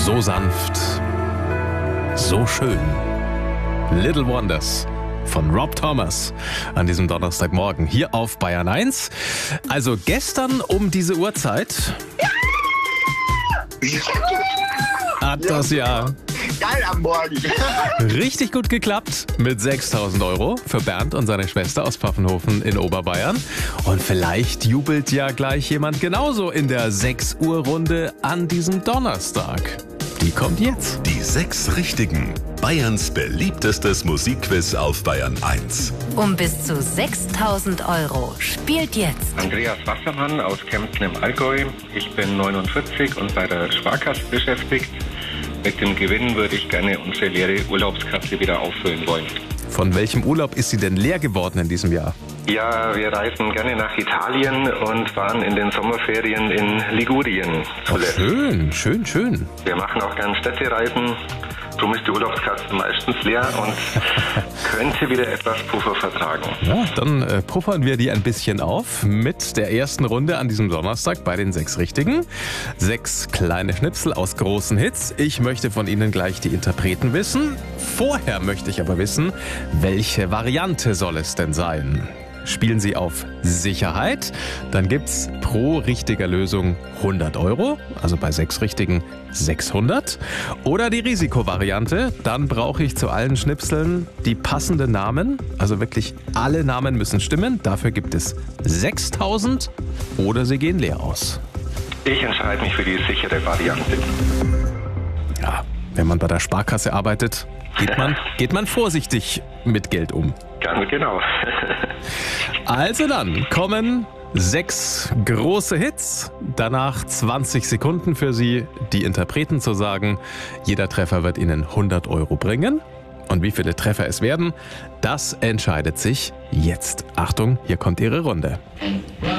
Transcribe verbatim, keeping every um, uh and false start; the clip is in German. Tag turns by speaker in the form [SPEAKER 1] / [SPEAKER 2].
[SPEAKER 1] So sanft, so schön. Little Wonders von Rob Thomas an diesem Donnerstagmorgen hier auf Bayern eins. Also gestern um diese Uhrzeit hat das ja
[SPEAKER 2] Geil am Morgen.
[SPEAKER 1] richtig gut geklappt mit sechstausend Euro für Bernd und seine Schwester aus Pfaffenhofen in Oberbayern. Und vielleicht jubelt ja gleich jemand genauso in der sechs Uhr Runde an diesem Donnerstag. Die kommt jetzt.
[SPEAKER 3] Die sechs Richtigen. Bayerns beliebtestes Musikquiz auf Bayern eins.
[SPEAKER 4] Um bis zu sechstausend Euro. Spielt jetzt.
[SPEAKER 5] Andreas Wassermann aus Kempten im Allgäu. Ich bin neunundvierzig und bei der Sparkasse beschäftigt. Mit dem Gewinn würde ich gerne unsere leere Urlaubskasse wieder auffüllen wollen.
[SPEAKER 1] Von welchem Urlaub ist sie denn leer geworden in diesem Jahr?
[SPEAKER 5] Ja, wir reisen gerne nach Italien und waren in den Sommerferien in Ligurien zuletzt.
[SPEAKER 1] Schön, schön, schön.
[SPEAKER 5] Wir machen auch gerne Städtereisen. Drum ist die Urlaubskasse meistens leer und könnte wieder etwas Puffer vertragen.
[SPEAKER 1] Ja, dann äh, puffern wir die ein bisschen auf mit der ersten Runde an diesem Donnerstag bei den sechs Richtigen. Sechs kleine Schnipsel aus großen Hits. Ich möchte von Ihnen gleich die Interpreten wissen. Vorher möchte ich aber wissen, welche Variante soll es denn sein? Spielen Sie auf Sicherheit, dann gibt's pro richtiger Lösung hundert Euro, also bei sechs Richtigen sechshundert. Oder die Risikovariante, dann brauche ich zu allen Schnipseln die passenden Namen, also wirklich alle Namen müssen stimmen. Dafür gibt es sechstausend oder Sie gehen leer aus.
[SPEAKER 5] Ich entscheide mich für die sichere Variante.
[SPEAKER 1] Ja, wenn man bei der Sparkasse arbeitet, geht man, geht man vorsichtig mit Geld um.
[SPEAKER 5] Ganz genau.
[SPEAKER 1] Also dann kommen sechs große Hits, danach zwanzig Sekunden für Sie, die Interpreten zu sagen. Jeder Treffer wird Ihnen hundert Euro bringen. Und wie viele Treffer es werden, das entscheidet sich jetzt. Achtung, hier kommt Ihre Runde.